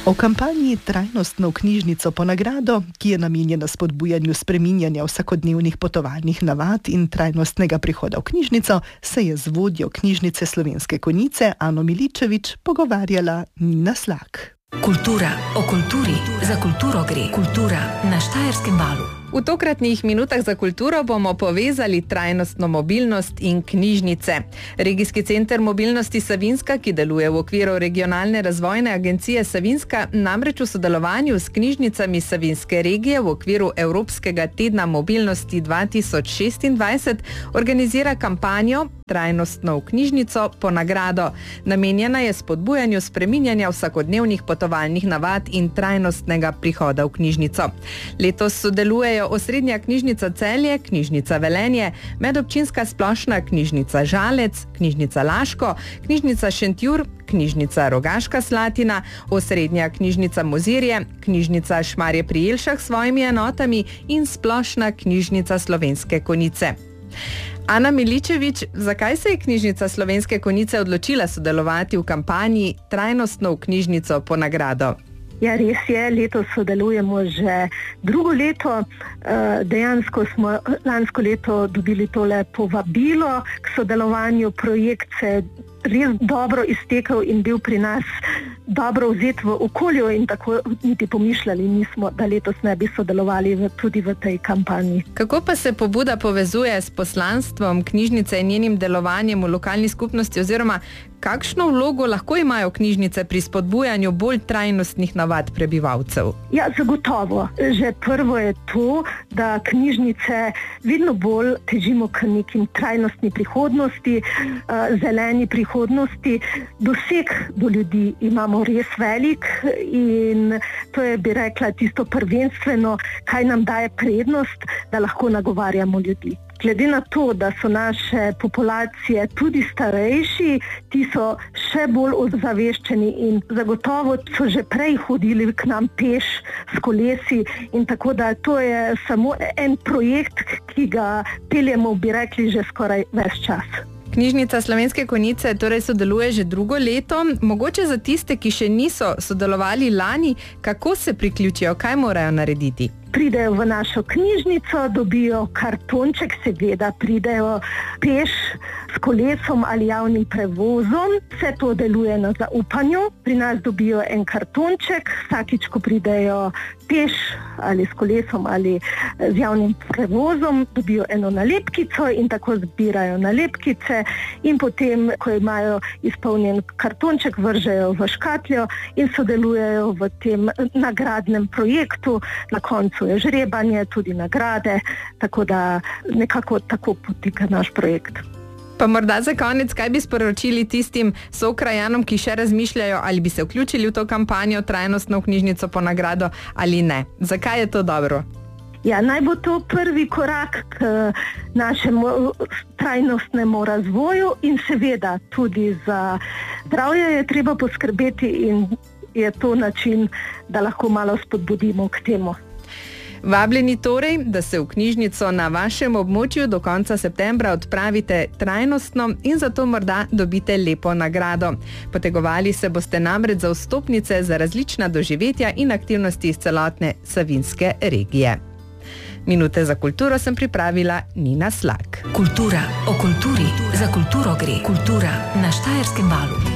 O kampanji Trajnostno knjižnico po nagrado, ki je namenjena spodbujanju spreminjanja vsakodnevnih potovalnih navad in trajnostnega prihoda v knjižnico, se je z vodjo knjižnice Slovenske Konjice Ano Miličević pogovarjala Nina Slak. Kultura, o kulturi, za kulturo gre. Kultura na Štajerskem valu. V tokratnih minutah za kulturo bomo povezali trajnostno mobilnost in knjižnice. Regijski center mobilnosti Savinjska, ki deluje v okviru regionalne razvojne agencije Savinjska, namreč v sodelovanju s knjižnicami Savinjske regije v okviru Evropskega tedna mobilnosti 2026 organizira kampanjo Trajnostno v knjižnico po nagrado. Namenjena je spodbujanju spreminjanja vsakodnevnih potovalnih navad in trajnostnega prihoda v knjižnico. Letos sodelujejo Osrednja knjižnica Celje, knjižnica Velenje, Medobčinska splošna knjižnica Žalec, knjižnica Laško, knjižnica Šentjur, knjižnica Rogaška Slatina, Osrednja knjižnica Mozirje, knjižnica Šmarje pri Jelšah s svojimi enotami in splošna knjižnica Slovenske Konjice. Ana Miličević, zakaj se je knjižnica Slovenske Konjice odločila sodelovati v kampanji Trajnostno v knjižnico po nagrado? Ja, res je, letos sodelujemo že drugo leto. Dejansko smo lansko leto dobili tole povabilo k sodelovanju. Projekt se je res dobro iztekel in bil pri nas dobro vzet v okolju in tako niti pomišljali nismo, da letos ne bi sodelovali tudi v tej kampanji. Kako pa se pobuda povezuje s poslanstvom knjižnice in njenim delovanjem v lokalni skupnosti oziroma kakšno vlogo lahko imajo knjižnice pri spodbujanju bolj trajnostnih navad prebivalcev? Ja, zagotovo. Že prvo je to, da knjižnice vedno bolj težimo k nekim trajnostni prihodnosti, zeleni prihodnosti. Doseg do ljudi imamo res velik in to je, bi rekla, tisto prvenstveno, kaj nam daje prednost, da lahko nagovarjamo ljudi. Glede na to, da so naše populacije tudi starejši, ti so še bolj ozaveščeni in zagotovo so že prej hodili k nam peš s kolesi in tako da to je samo en projekt, ki ga peljemo, bi rekli, že skoraj ves čas. Knjižnica Slovenske Konjice torej sodeluje že drugo leto. Mogoče za tiste, ki še niso sodelovali lani, kako se priključijo, kaj morajo narediti? Pridejo v našo knjižnico, dobijo kartonček, seveda pridejo peš s kolesom ali javnim prevozom. Vse to deluje na zaupanju. Pri nas dobijo en kartonček, vsakič, ko pridejo peš ali s kolesom ali z javnim prevozom, dobijo eno nalepkico in tako zbirajo nalepkice in potem, ko imajo izpolnjen kartonček, vržejo v škatljo in sodelujejo v tem nagradnem projektu. Na koncu je žrebanje, tudi nagrade, tako da nekako tako poteka naš projekt. Pa morda za konec, kaj bi sporočili tistim sokrajanom, ki še razmišljajo, ali bi se vključili v to kampanjo Trajnostno v knjižnico po nagrado ali ne? Zakaj je to dobro? Ja, naj bo to prvi korak k našemu trajnostnemu razvoju in seveda tudi za zdravje je treba poskrbeti in je to način, da lahko malo spodbudimo k temu. Vabljeni torej, da se v knjižnico na vašem območju do konca septembra odpravite trajnostno in zato morda dobite lepo nagrado. Potegovali se boste namreč za vstopnice za različna doživetja in aktivnosti iz celotne Savinjske regije. Minute za kulturo sem pripravila Nina Slak. Kultura, o kulturi, za kulturo gre. Kultura na Štajerskem valu.